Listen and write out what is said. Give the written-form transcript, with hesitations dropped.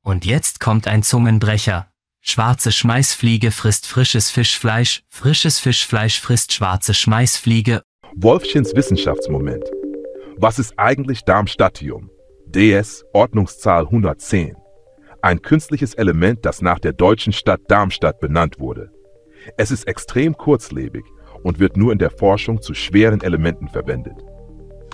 Und jetzt kommt ein Zungenbrecher. Schwarze Schmeißfliege frisst frisches Fischfleisch frisst schwarze Schmeißfliege. Wolfchens Wissenschaftsmoment. Was ist eigentlich Darmstadtium? DS Ordnungszahl 110. Ein künstliches Element, das nach der deutschen Stadt Darmstadt benannt wurde. Es ist extrem kurzlebig und wird nur in der Forschung zu schweren Elementen verwendet.